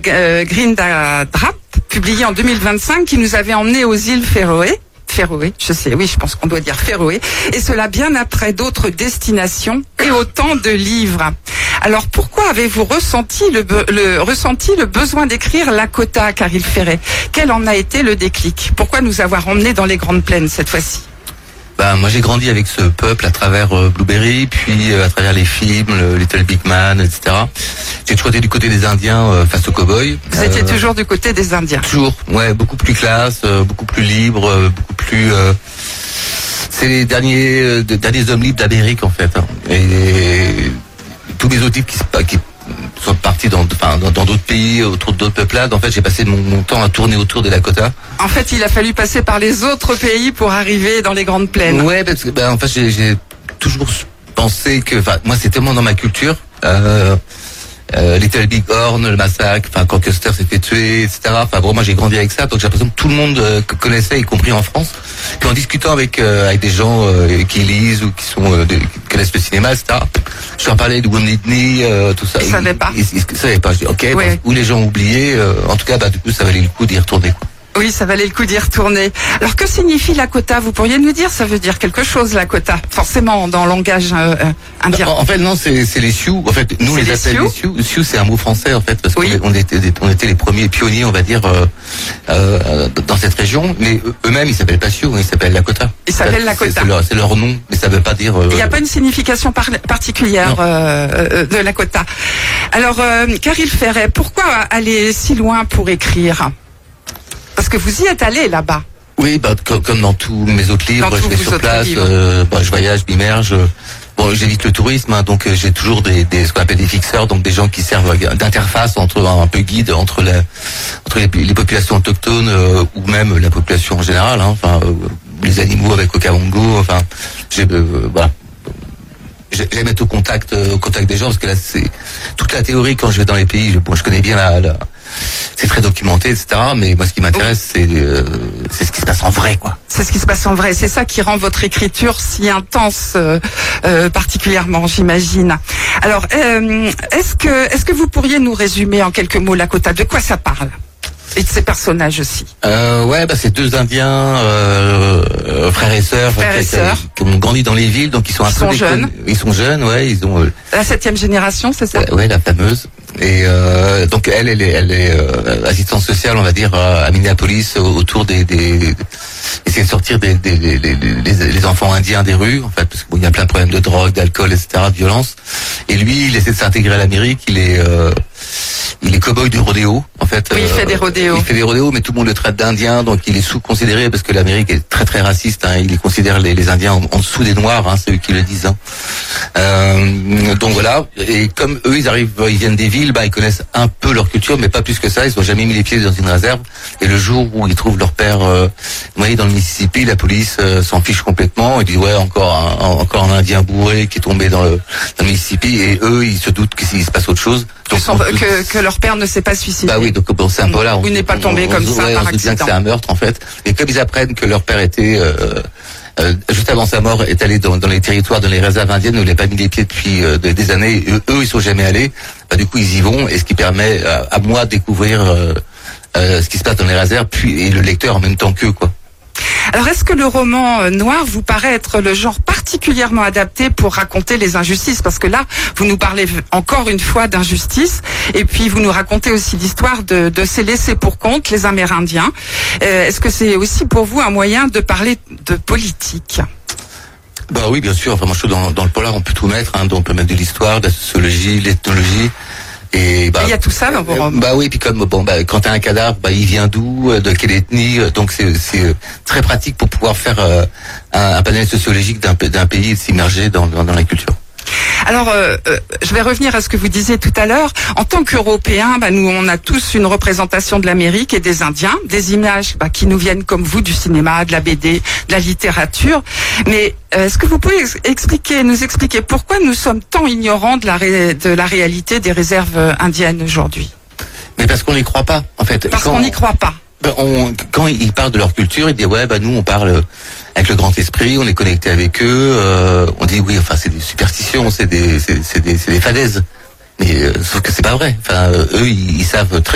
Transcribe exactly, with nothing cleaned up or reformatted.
euh, Grindadrap, publié en deux mille vingt-cinq, qui nous avait emmenés aux îles Féroé. Féroé, je sais, oui, je pense qu'on doit dire Féroé, et cela bien après d'autres destinations et autant de livres. Alors pourquoi avez-vous ressenti le, be- le, ressenti le besoin d'écrire Lakota, Caril Ferret? Quel en a été le déclic? Pourquoi nous avoir emmenés dans les Grandes Plaines cette fois-ci? Bah, moi j'ai grandi avec ce peuple à travers euh, Blueberry, puis euh, à travers les films, le Little Big Man, et cetera. J'ai toujours été du côté des Indiens euh, face aux cow-boys. Vous étiez euh, toujours du côté des Indiens? Toujours, ouais, beaucoup plus classe, euh, beaucoup plus libre, euh, beaucoup plus... Euh, c'est les derniers, euh, derniers hommes libres d'Amérique en fait. Hein. Et, et tous les autres types qui, qui sont partis dans enfin, dans d'autres pays, autour d'autres peuplades. En fait, j'ai passé mon, mon temps à tourner autour des Lakota. En fait, il a fallu passer par les autres pays pour arriver dans les Grandes Plaines. Ouais, parce que ben, en fait, j'ai, j'ai toujours pensé que, enfin, moi, c'est tellement dans ma culture. Euh, euh, Little Big Horn, le massacre, enfin, quand Custer s'est fait tuer, et cetera. Enfin, vraiment, j'ai grandi avec ça, donc j'ai l'impression que tout le monde euh, connaissait, y compris en France. Puis en discutant avec euh, avec des gens euh, qui lisent ou qui sont euh, de, qui connaissent le cinéma, et cetera. Je leur parlais de Wounded Knee, euh, tout ça. Ils ne savaient pas. Ils ne savaient pas. Je dis, ok, ouais. Où les gens ont oublié. Euh, en tout cas, bah, du coup, ça valait le coup d'y retourner, quoi. Oui, ça valait le coup d'y retourner. Alors, que signifie Lakota? Vous pourriez nous dire? Ça veut dire quelque chose, Lakota, forcément, dans le langage euh, indien. En, en fait, non, c'est, c'est les Sioux. En fait, nous, on les, les appelle Sioux. les Sioux. Sioux, c'est un mot français, en fait, parce oui. qu'on était, on était les premiers pionniers, on va dire, euh, euh, dans cette région. Mais eux-mêmes, ils s'appellent pas Sioux, ils s'appellent Lakota. Ils s'appellent Lakota. C'est, c'est, leur, c'est leur nom, mais ça veut pas dire... Euh, Il n'y a pas une signification par, particulière euh, de Lakota. Alors, euh, Caril Ferret, pourquoi aller si loin pour écrire? Parce que vous y êtes allé là-bas. Oui, bah, comme, comme dans tous mes autres livres, je vais sur place, euh, bah, je voyage, je m'immerge. Bon, j'évite le tourisme, hein, donc euh, j'ai toujours des, des ce qu'on appelle des fixeurs, donc des gens qui servent d'interface entre un peu guide entre la, entre les, les populations autochtones euh, ou même la population en général. Hein, enfin, euh, les animaux avec Okavango. Enfin, j'ai euh, voilà. J'aime être au contact, euh, au contact des gens parce que là, c'est toute la théorie quand je vais dans les pays. Je, bon, je connais bien la, la c'est très documenté, et cetera. Mais moi, ce qui m'intéresse, c'est euh, c'est ce qui se passe en vrai, quoi. C'est ce qui se passe en vrai. C'est ça qui rend votre écriture si intense, euh, euh, particulièrement, j'imagine. Alors, euh, est-ce que est-ce que vous pourriez nous résumer en quelques mots Lakota? De quoi ça parle? Et de ces personnages aussi. Euh, ouais, bah c'est deux Indiens, euh, frères et sœurs, frères et qui, sœurs. qui ont grandi dans les villes, donc ils sont ils un sont peu jeunes. Décon... Ils sont jeunes, ouais, ils ont. Euh... La septième génération, c'est ça? Ouais, ouais, la fameuse. Et euh, donc elle, elle est, elle est euh, assistante sociale, on va dire, à Minneapolis, autour des, des, des essayer de sortir des, des, des, des, des les enfants indiens des rues, en fait, parce qu'il bon, y a plein de problèmes de drogue, d'alcool, et cetera, de violence. Et lui, il essaie de s'intégrer à l'Amérique. Il est euh, il est cow-boy du rodéo, en fait. Oui, il fait des rodéos. Il fait des rodéos, mais tout le monde le traite d'Indien, donc il est sous-considéré parce que l'Amérique est très très raciste. Hein, il considère les, les Indiens en, en dessous des Noirs, hein, c'est eux qui le disent. Hein. Euh, donc voilà. Et comme eux, ils arrivent, ils viennent des villes, bah ils connaissent un peu leur culture, mais pas plus que ça. Ils n'ont jamais mis les pieds dans une réserve. Et le jour où ils trouvent leur père euh, noyé dans le Mississippi, la police euh, s'en fiche complètement. Ils disent ouais, encore un, encore un Indien bourré qui est tombé dans le, dans le Mississippi. Et eux, ils se doutent qu'il se passe autre chose. Donc, sont, que, que leur père ne s'est pas suicidé. Bah oui, donc bon, c'est un peu là. On, il n'est pas tombé on, comme on, ça ouais, par on accident. Bien que c'est un meurtre en fait. Et comme ils apprennent que leur père était euh, euh, juste avant sa mort est allé dans, dans les territoires, dans les réserves indiennes où il n'a pas mis les pieds depuis euh, des années. Eux, eux, ils sont jamais allés. Bah, du coup, ils y vont, et ce qui permet à, à moi de découvrir euh, euh, ce qui se passe dans les réserves, puis et le lecteur en même temps qu'eux, quoi. Alors, est-ce que le roman noir vous paraît être le genre particulièrement adapté pour raconter les injustices? Parce que là, vous nous parlez encore une fois d'injustice, et puis vous nous racontez aussi l'histoire de, de ces laissés pour compte, les Amérindiens. Euh, est-ce que c'est aussi pour vous un moyen de parler de politique? Bah oui, bien sûr. Enfin, moi, je trouve dans, dans le polar, on peut tout mettre. Hein, donc on peut mettre de l'histoire, de la sociologie, de l'ethnologie. Et bah, il y a tout ça dans vos romans. Bah oui, puis comme bon, bah, quand t'as un cadavre, bah il vient d'où, de quelle ethnie, donc c'est, c'est très pratique pour pouvoir faire euh, un, un panel sociologique d'un, d'un pays et s'immerger dans, dans, dans la culture. Alors, euh, euh, je vais revenir à ce que vous disiez tout à l'heure. En tant qu'Européens, bah, nous, on a tous une représentation de l'Amérique et des Indiens, des images bah, qui nous viennent comme vous du cinéma, de la B D, de la littérature. Mais euh, est-ce que vous pouvez expliquer, nous expliquer pourquoi nous sommes tant ignorants de la, ré, de la réalité des réserves indiennes aujourd'hui? Mais parce qu'on n'y croit pas, en fait. Parce Quand qu'on n'y croit pas. Ben on, quand ils parlent de leur culture, ils disent ouais bah nous on parle avec le grand esprit, on est connecté avec eux, euh, on dit oui enfin c'est des superstitions, c'est des c'est, c'est des c'est des falaises, mais euh, sauf que c'est pas vrai. Enfin eux ils, ils savent très